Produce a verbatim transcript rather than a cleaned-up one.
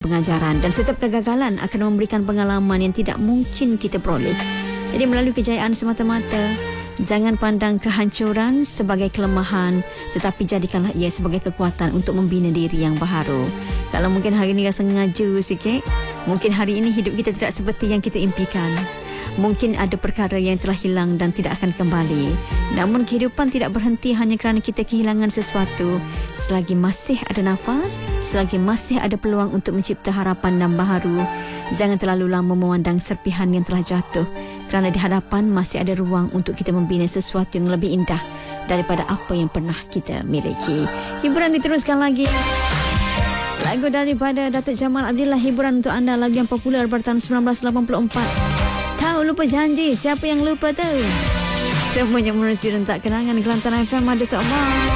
pengajaran, dan setiap kegagalan akan memberikan pengalaman yang tidak mungkin kita peroleh. Jadi melalui kejayaan semata-mata, jangan pandang kehancuran sebagai kelemahan, tetapi jadikanlah ia sebagai kekuatan untuk membina diri yang baharu. Kalau mungkin hari ini rasa ngaju sikit, mungkin hari ini hidup kita tidak seperti yang kita impikan. Mungkin ada perkara yang telah hilang dan tidak akan kembali. Namun kehidupan tidak berhenti hanya kerana kita kehilangan sesuatu. Selagi masih ada nafas, selagi masih ada peluang untuk mencipta harapan dan baharu, jangan terlalu lama memandang serpihan yang telah jatuh, kerana di hadapan masih ada ruang untuk kita membina sesuatu yang lebih indah daripada apa yang pernah kita miliki. Hiburan diteruskan lagi. Lagu daripada Datuk Jamal Abdillah, hiburan untuk anda, lagu yang popular pada tahun sembilan belas lapan puluh empat. Tahu lupa janji, siapa yang lupa tu? Semuanya menerusi rentak kenangan Kelantan F M. Ada seorang